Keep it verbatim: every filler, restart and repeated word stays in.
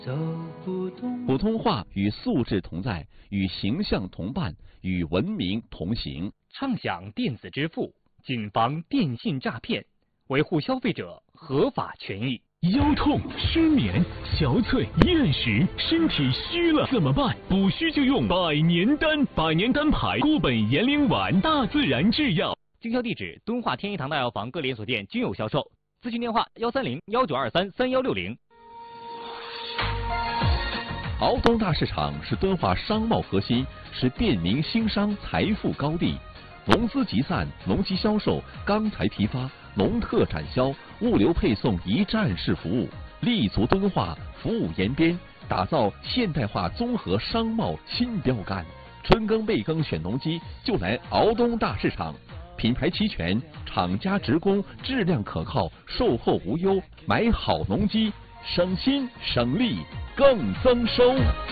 走不动。 普通话与素质同在，与形象同伴，与文明同行。 畅享电子支付，谨防电信诈骗，维护消费者合法权益。 腰痛、失眠、小腿、厌食，身体虚了怎么办？补虚就用百年丹，百年丹牌固本延龄丸，大自然制药。 经销地址：敦化天一堂大药房各连锁店均有销售。咨询电话：幺三零幺九二三三幺六零。 敖东大市场是敦化商贸核心，是便民兴商财富高地。农资集散、农机销售、钢材批发、农特展销、物流配送一站式服务，立足敦化，服务延边，打造现代化综合商贸新标杆。春耕备耕选农机，就来敖东大市场。品牌齐全，厂家直供，质量可靠，售后无忧。买好农机，省心省力更增收。